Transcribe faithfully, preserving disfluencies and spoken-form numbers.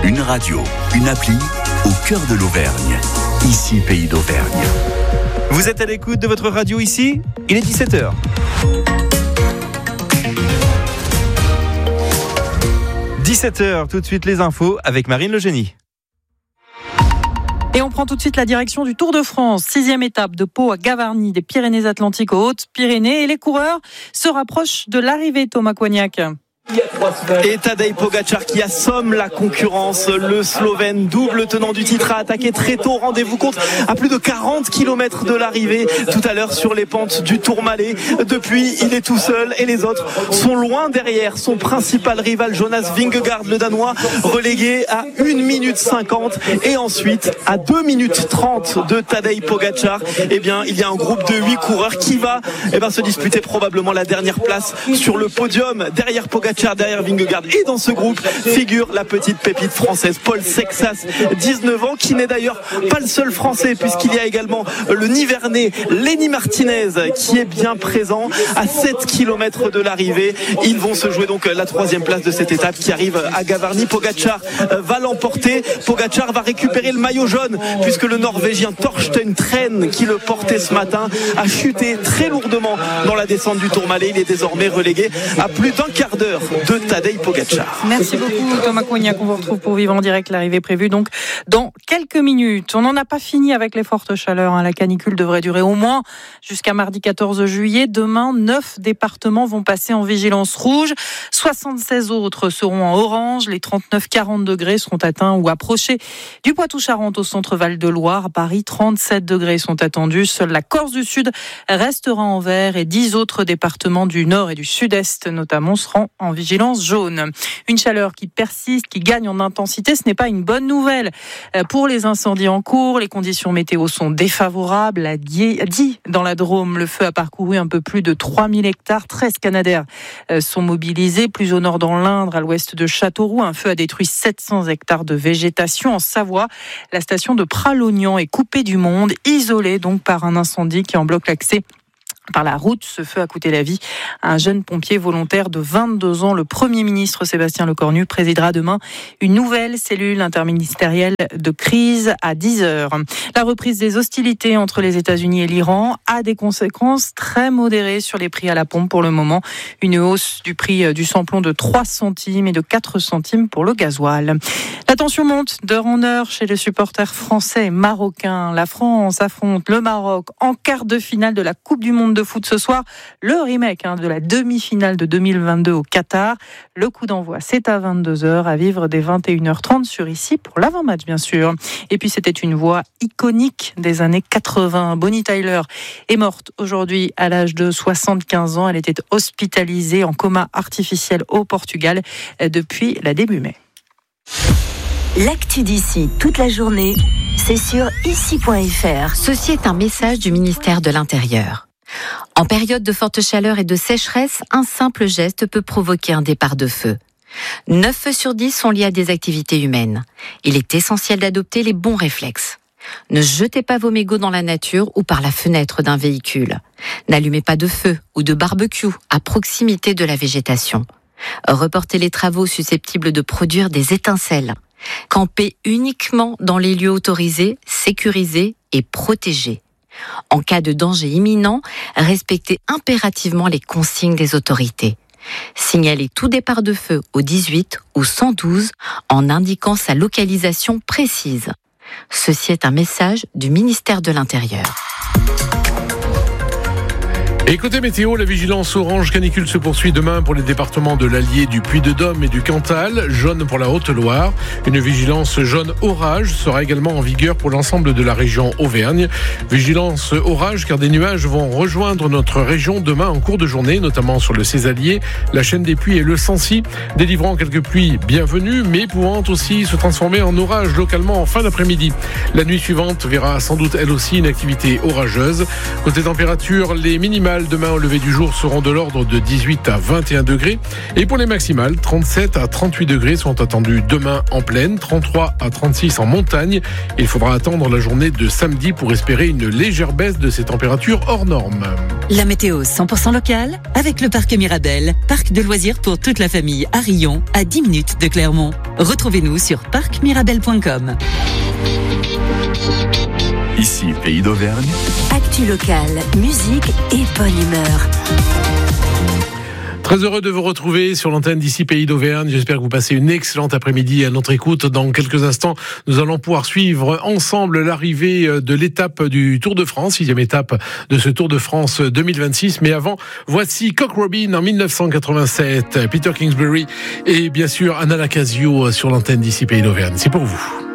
Une radio, une appli au cœur de l'Auvergne. Ici, Pays d'Auvergne. Vous êtes à l'écoute de votre radio ici ? Il est dix-sept heures. dix-sept heures, tout de suite les infos avec Marine Le Génie. Et on prend tout de suite la direction du Tour de France. Sixième étape de Pau à Gavarnie, des Pyrénées-Atlantiques aux Hautes-Pyrénées. Et les coureurs se rapprochent de l'arrivée, Thomas Coignac. Et Tadej Pogačar qui assomme la concurrence. Le Slovène, double tenant du titre, a attaqué très tôt. Rendez-vous compte, à plus de quarante kilomètres de l'arrivée, tout à l'heure sur les pentes du Tourmalet. Depuis, il est tout seul et les autres sont loin derrière. Son principal rival, Jonas Vingegaard, le Danois, relégué à une minute cinquante. Et ensuite, à deux minutes trente de Tadej Pogačar, eh bien, il y a un groupe de huit coureurs qui va eh bien, se disputer probablement la dernière place sur le podium. Derrière Pogačar, derrière Vingegaard, et dans ce groupe figure la petite pépite française Paul Sexas, dix-neuf ans, qui n'est d'ailleurs pas le seul français, puisqu'il y a également le Nivernais Lenny Martinez qui est bien présent à sept kilomètres de l'arrivée. Ils vont se jouer donc la troisième place de cette étape qui arrive à Gavarnie. Pogačar va l'emporter. Pogačar va récupérer le maillot jaune, puisque le Norvégien Torstein Tren, qui le portait ce matin, a chuté très lourdement dans la descente du Tourmalet. Il est désormais relégué à plus d'un quart d'heure de Tadej Pogačar. Merci beaucoup Thomas Coignac. On vous retrouve pour vivre en direct. L'arrivée prévue donc dans quelques minutes. On n'en a pas fini avec les fortes chaleurs. La canicule devrait durer au moins jusqu'à mardi quatorze juillet. Demain, neuf départements vont passer en vigilance rouge. soixante-seize autres seront en orange. Les trente-neuf à quarante degrés seront atteints ou approchés du Poitou-Charentes au centre Val-de-Loire. À Paris, trente-sept degrés sont attendus. Seule la Corse du Sud restera en vert et dix autres départements du nord et du sud-est notamment seront en vigilance jaune. Une chaleur qui persiste, qui gagne en intensité, ce n'est pas une bonne nouvelle. Pour les incendies en cours, les conditions météo sont défavorables. À Die, dans la Drôme, le feu a parcouru un peu plus de trois mille hectares. treize Canadair sont mobilisés. Plus au nord dans l'Indre, à l'ouest de Châteauroux, un feu a détruit sept cents hectares de végétation. En Savoie, la station de Pralognan est coupée du monde, isolée donc par un incendie qui en bloque l'accès par la route. Ce feu a coûté la vie à un jeune pompier volontaire de vingt-deux ans. Le Premier ministre Sébastien Lecornu présidera demain une nouvelle cellule interministérielle de crise à dix heures. La reprise des hostilités entre les États-Unis et l'Iran a des conséquences très modérées sur les prix à la pompe pour le moment. Une hausse du prix du samplon de trois centimes et de quatre centimes pour le gasoil. La tension monte d'heure en heure chez les supporters français et marocains. La France affronte le Maroc en quart de finale de la Coupe du Monde de foot ce soir, le remake hein, de la demi-finale de deux mille vingt-deux au Qatar. Le coup d'envoi, c'est à vingt-deux heures, à vivre dès vingt et une heures trente sur Ici pour l'avant-match bien sûr. Et puis c'était une voix iconique des années quatre-vingts. Bonnie Tyler est morte aujourd'hui à l'âge de soixante-quinze ans. Elle était hospitalisée en coma artificiel au Portugal depuis la début mai. L'actu d'ici toute la journée, c'est sur ici point f r. Ceci est un message du ministère de l'Intérieur. En période de forte chaleur et de sécheresse, un simple geste peut provoquer un départ de feu. neuf feux sur dix sont liés à des activités humaines. Il est essentiel d'adopter les bons réflexes. Ne jetez pas vos mégots dans la nature ou par la fenêtre d'un véhicule. N'allumez pas de feu ou de barbecue à proximité de la végétation. Reportez les travaux susceptibles de produire des étincelles. Campez uniquement dans les lieux autorisés, sécurisés et protégés. En cas de danger imminent, respectez impérativement les consignes des autorités. Signalez tout départ de feu au dix-huit ou cent douze en indiquant sa localisation précise. Ceci est un message du ministère de l'Intérieur. Et côté météo, la vigilance orange canicule se poursuit demain pour les départements de l'Allier, du Puy-de-Dôme et du Cantal, jaune pour la Haute-Loire. Une vigilance jaune orage sera également en vigueur pour l'ensemble de la région Auvergne. Vigilance orage car des nuages vont rejoindre notre région demain en cours de journée, notamment sur le Césalier, la chaîne des Puys et le Sancy, délivrant quelques pluies bienvenues, mais pouvant aussi se transformer en orage localement en fin d'après-midi. La nuit suivante verra sans doute elle aussi une activité orageuse. Côté température, les minimales minimales demain au lever du jour seront de l'ordre de dix-huit à vingt et un degrés. Et pour les maximales, trente-sept à trente-huit degrés sont attendus demain en plaine, trente-trois à trente-six en montagne. Il faudra attendre la journée de samedi pour espérer une légère baisse de ces températures hors normes. La météo cent pour cent locale avec le parc Mirabel, parc de loisirs pour toute la famille à Rion, à dix minutes de Clermont. Retrouvez-nous sur parc mirabel point com. Ici, Pays d'Auvergne. Actu locale, musique et bonne humeur. Très heureux de vous retrouver sur l'antenne d'ici Pays d'Auvergne. J'espère que vous passez une excellente après-midi à notre écoute. Dans quelques instants, nous allons pouvoir suivre ensemble l'arrivée de l'étape du Tour de France, sixième étape de ce Tour de France deux mille vingt-six. Mais avant, voici Cock Robin en mille neuf cent quatre-vingt-sept, Peter Kingsbury et bien sûr Anna Lacasio sur l'antenne d'ici Pays d'Auvergne. C'est pour vous.